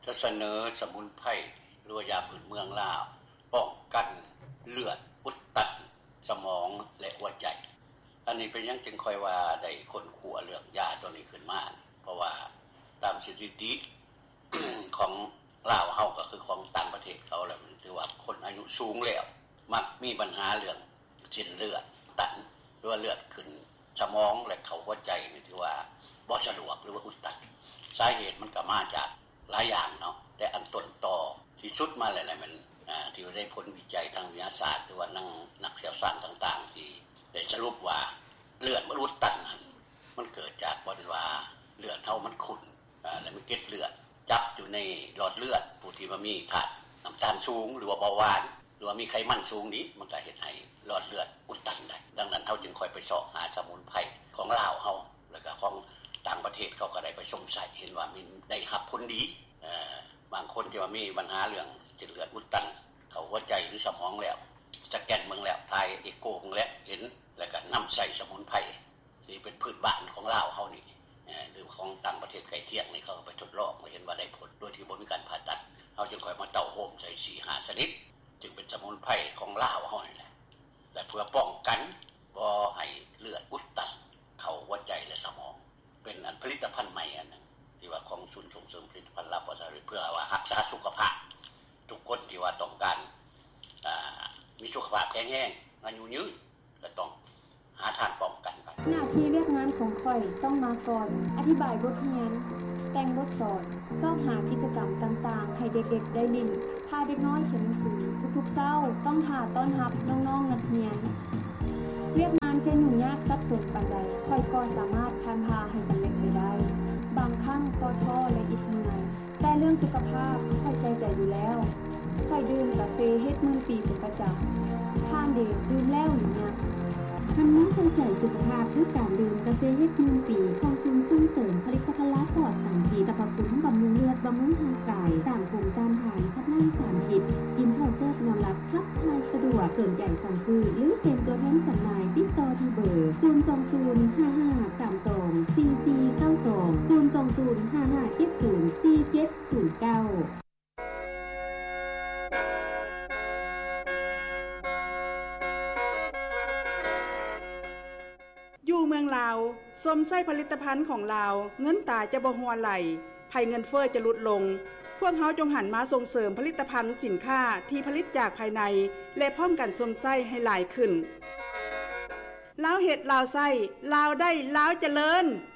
จะเสนอสมุนไพรหรือยาพื้นเมืองลาวป้องกันเลือดอุดตันสมองและหัวใจอันนี้เป็นยังจึงค่อยว่าได้คนขัวเรื่องยาตัวนี้ขึ้นมาเพราะว่าตามสถิติ ของลาวเฮาก็คือของต่างประเทศเขาแล้วมันถือว่าคนอายุสูงแล้วมักมีปัญหาเรื่องเส้นเลือดตันหรือว่าเลือดขึ้นสมองและเข้าหัวใจนี่ถือว่าบ่สะดวกหรือว่าอุดตันสาเหตุมันก็มาจากหลายอย่างเนาะแต่อันต้นตอที่สุดมาแล้วมันที่ได้ผลวิจัยทางวิทยาศาสตร์หรือว่านักเชี่ยวชาญต่างๆที่ได้สรุปว่าเลือดมันอุดตันมันเกิดจากบ่ว่าเลือดเฮามันขุ่นแล้วมีเกล็ดเลือดจับอยู่ในหลอดเลือดผู้ที่ว่ามีธาตุน้ำตาลสูงหรือว่าเบาหวานหรือว่ามีไขมันสูงนี้มันก็เฮ็ดให้หลอดเลือดอุดตันได้ดังนั้นเฮาจึงค่อยไปสอบหาสมุนไพรของลาวเฮาแล้วก็ของต่างประเทศเขาก็ได้ไปสงสัยเห็นว่ามีได้รับผลดีบางคนที่ว่ามีปัญหาเรื่องเส้นเลือดอุดตันเข้าหัวใจหรือสมองแล้วสแกนเบิ่งแล้วถ่ายเอ็กโกเบิ่งแล้วเห็นแล้วก็นำใส่สมุนไพรที่เป็นพื้นบ้านของลาวเฮานี่หรือของต่างประเทศใกล้เคียงนี่เขาก็ไปทดลองเห็นว่าได้ผลโดยที่บ่มีการผ่าตัดเฮาจึงค่อยมาเต้าโฮมใส่ 4-5 ชนิดจึงเป็นสมุนไพรของลาวเฮานี่แหละและเพื่อป้องกันบ่ให้เลือดอุดตันเข้าหัวใจและสมองเป็นอันผลิตภัณฑ์ใหม่อันนึงที่ว่าของศูนย์ส่งเสริมผลิตภัณฑ์ลาวเพื่อว่ารักษาสุขภาพทุกคนที่ว่าต้องการมีสุขภาพแข็งแรงอายุยืนก็ต้องหาทางป้องกันไปหน้าที่เรียกงานของข่อยต้องมาก่อนอธิบายบทเรียนแต่งบทสอนสอบหากิจกรรมต่างๆให้เด็กๆได้ลิ้นพาเด็กน้อยเขียนหนังสือทุกๆเช้าต้องหาต้อนรับน้องๆนักเรียนเรียกงานจะยุ่งยากซับซ้อนปานใดข่อยก็สามารถพาให้สำเร็จไปได้บางครั้งก็ท้อและอิดเหนื่อยแต่เรื่องสุขภาพข่อยใส่ใจอยู่แล้วข่อยดื่มกาแฟเฮ็ดมื้อปีเป็นประจำทานเด็กดื่มแล้วนี่นะคำนี้ใส่ใจสุขภาพด้วยการดื่มกาแฟเฮ็ดมื้อปีของศูนย์ส่งเสริมผลิตภัณฑ์ลาปลอดสารพิษสรรพคุณบำรุงเลือดบำรุงทางกายต้านภูมิต้านทานขับไล่สารพิษกินข้าวแซ่บนอนหลับขับถ่ายสะดวกสนใจสั่งซื้อหรือเป็นตัวแทนจำหน่ายติดต่อที่เบอร์02055324492 02055704709 อยู่เมืองลาวสมไส้ผลิตภัณฑ์ของลาวเงินตาจะบ่หัวไหลภัยเงินเฟ้อจะลดลงพวกเฮาจงหันมาส่งเสริมผลิตภัณฑ์สินค้าที่ผลิตจากภายในและพร้อมกันสมไส้ให้หลายขึ้นลาวเฮ็ดลาวไส้ลาวได้ลาวเจริญ